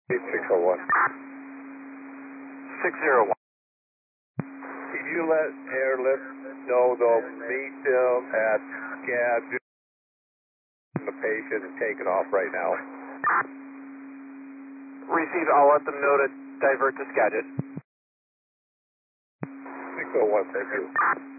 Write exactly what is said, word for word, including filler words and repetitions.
six oh one. six oh one. Can you let airlift know they'll meet them at SCAD? The patient is taking off right now. Receive, I'll let them know to divert to Skagit. six oh one, thank you.